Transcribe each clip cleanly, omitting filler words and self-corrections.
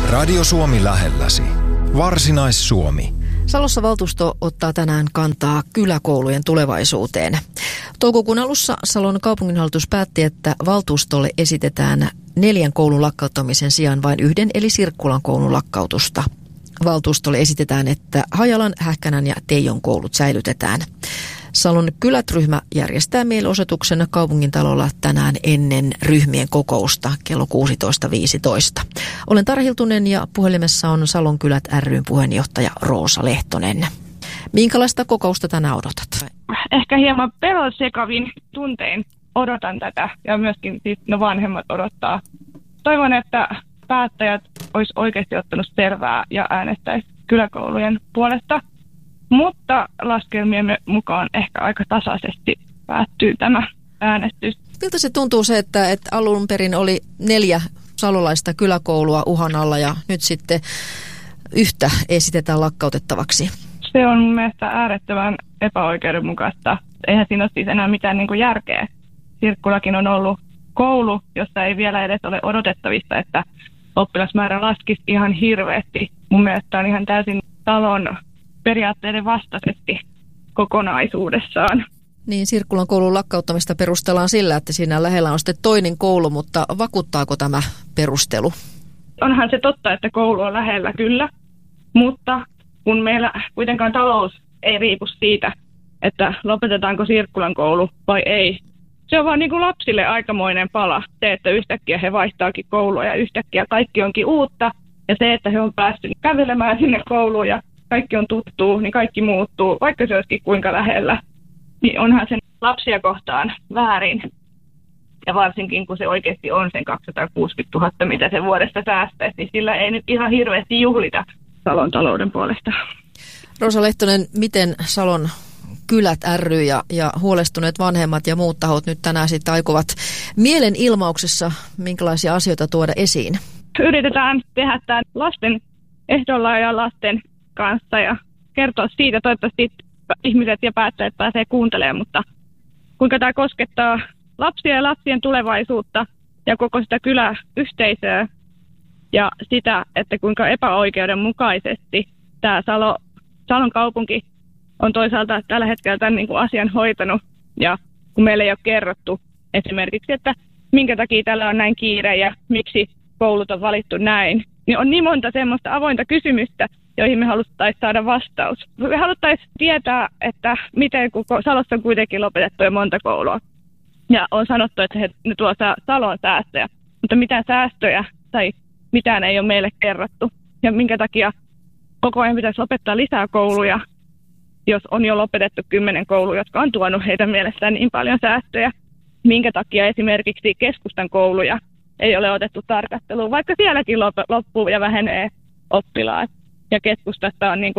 Radio Suomi lähelläsi. Varsinais-Suomi. Salossa valtuusto ottaa tänään kantaa kyläkoulujen tulevaisuuteen. Toukokuun alussa Salon kaupunginhallitus päätti, että valtuustolle esitetään 4 koulun lakkauttamisen sijaan vain 1 eli Sirkkulan koulun lakkautusta. Valtuustolle esitetään, että Hajalan, Hähkänän ja Teijon koulut säilytetään. Salon kylät-ryhmä järjestää mielenosoituksen kaupungintalolla tänään ennen ryhmien kokousta kello 16.15. Olen Tara Hiltunen ja puhelimessa on Salon kylät ry:n puheenjohtaja Roosa Lehtonen. Minkälaista kokousta tänään odotat? Ehkä hieman pelonsekavin tuntein odotan tätä ja myöskin siis vanhemmat odottaa. Toivon, että päättäjät olisi oikeasti ottanut selvää ja äänestäisi kyläkoulujen puolesta. Mutta laskelmiemme mukaan ehkä aika tasaisesti päättyy tämä äänestys. Miltä se tuntuu se, että alun perin oli 4 salolaista kyläkoulua uhan alla ja nyt sitten yhtä esitetään lakkautettavaksi? Se on mun mielestä äärettömän epäoikeudenmukaista. Eihän siinä ole siis enää mitään järkeä. Sirkkulakin on ollut koulu, jossa ei vielä edes ole odotettavissa, että oppilasmäärä laskisi ihan hirveästi. Mun mielestä on ihan täysin talon periaatteiden vastaisesti kokonaisuudessaan. Niin, Sirkkulan koulun lakkauttamista perustellaan sillä, että siinä lähellä on sitten toinen koulu, mutta vakuuttaako tämä perustelu? Onhan se totta, että koulu on lähellä kyllä, mutta kun meillä kuitenkaan talous ei riipu siitä, että lopetetaanko Sirkkulan koulu vai ei. Se on vaan lapsille aikamoinen pala, se, että yhtäkkiä he vaihtaakin koulua ja yhtäkkiä kaikki onkin uutta. Ja se, että he on päässyt kävelemään sinne kouluun ja kaikki on tuttuu, niin kaikki muuttuu, vaikka se olisikin kuinka lähellä. Niin onhan sen lapsia kohtaan väärin. Ja varsinkin, kun se oikeasti on sen 260 000, mitä se vuodesta säästäisi, niin sillä ei nyt ihan hirveästi juhlita Salon talouden puolesta. Roosa Lehtonen, miten Salon kylät ry ja huolestuneet vanhemmat ja muut tahot nyt tänään sitten aikovat mielenilmauksessa minkälaisia asioita tuoda esiin? Yritetään tehdä tämän lasten ehdolla ja lasten kanssa ja kertoa siitä. Toivottavasti ihmiset ja päättäjät pääsee kuuntelemaan, mutta kuinka tämä koskettaa lapsia ja lapsien tulevaisuutta ja koko sitä kyläyhteisöä ja sitä, että kuinka epäoikeudenmukaisesti tämä Salon kaupunki on toisaalta tällä hetkellä tämän asian hoitanut ja kun meille ei ole kerrottu esimerkiksi, että minkä takia tällä on näin kiire ja miksi koulut on valittu näin, niin on niin monta semmoista avointa kysymystä, joihin me haluttaisiin saada vastaus. Me haluttaisiin tietää, että miten kun Salossa on kuitenkin lopetettu jo monta koulua. Ja on sanottu, että ne tuo Salon säästöjä, mutta mitään säästöjä tai mitään ei ole meille kerrottu. Ja minkä takia koko ajan pitäisi lopettaa lisää kouluja, jos on jo lopetettu 10 koulua, jotka on tuonut heidän mielestään niin paljon säästöjä. Minkä takia esimerkiksi keskustan kouluja ei ole otettu tarkasteluun, vaikka sielläkin loppuu ja vähenee oppilaat. Ja keskustasta on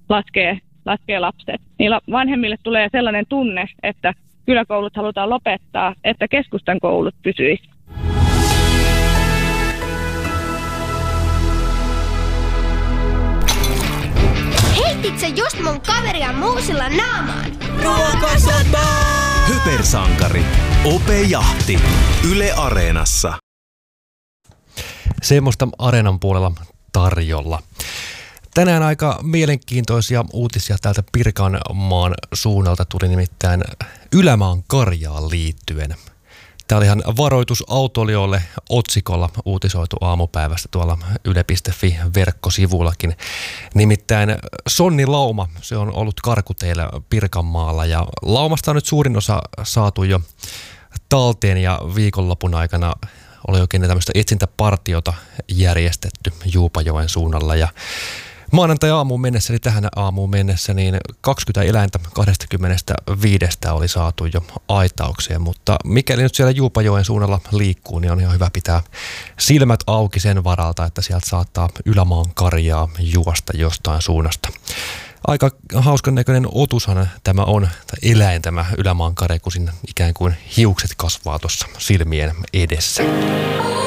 laskee lapset. Niillä vanhemmille tulee sellainen tunne, että kyläkoulut halutaan lopettaa, että keskustan koulut pysyisivät. Heitit sä just mun kaveria muusilla naamaan? Ruokasota! Hypersankari. Ope-jahti. Yle Areenassa. Semmoista Areenan puolella tarjolla. Tänään aika mielenkiintoisia uutisia täältä Pirkanmaan suunnalta tuli nimittäin Ylämaan karjaan liittyen. Tämä oli ihan varoitus autoilijoille otsikolla uutisoitu aamupäivästä tuolla yle.fi-verkkosivullakin. Nimittäin sonnilauma, se on ollut karkuteillä Pirkanmaalla ja laumasta on nyt suurin osa saatu jo talteen ja viikonlopun aikana oli oikein tämmöistä etsintäpartiota järjestetty Juupajoen suunnalla ja maanantai-aamuun mennessä, eli tähän aamuun mennessä, niin 20 eläintä 25 oli saatu jo aitaukseen, mutta mikäli nyt siellä Juupajoen suunnalla liikkuu, niin on ihan hyvä pitää silmät auki sen varalta, että sieltä saattaa Ylämaan karjaa juosta jostain suunnasta. Aika hauskan näköinen otushan tämä on, tai eläin tämä Ylämaan karja, kun siinä ikään kuin hiukset kasvaa tuossa silmien edessä.